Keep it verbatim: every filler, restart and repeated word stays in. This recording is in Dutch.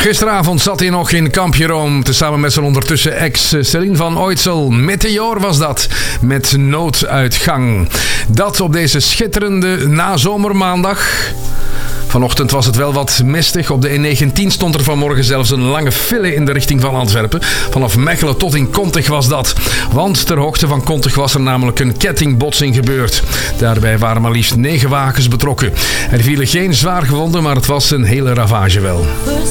Gisteravond zat hij nog in Kamp Jeroen, tezamen met zijn ondertussen ex Celine van Ooitsel. Meteor was dat, met Nooduitgang. Dat op deze schitterende nazomermaandag. Vanochtend was het wel wat mistig. Op de N negentien stond er vanmorgen zelfs een lange file in de richting van Antwerpen. Vanaf Mechelen tot in Kontig was dat. Want ter hoogte van Kontig was er namelijk een kettingbotsing gebeurd. Daarbij waren maar liefst negen wagens betrokken. Er vielen geen zwaar gewonden, maar het was een hele ravage wel.